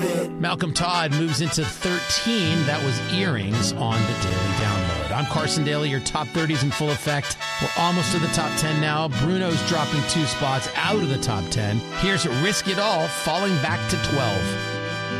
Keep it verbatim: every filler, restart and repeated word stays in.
Malcolm Todd moves into thirteen. That was Earrings on the Daily Download. I'm Carson Daly. Your top thirties in full effect. We're almost to the top ten now. Bruno's dropping two spots out of the top ten. Here's Risk It All falling back to twelve.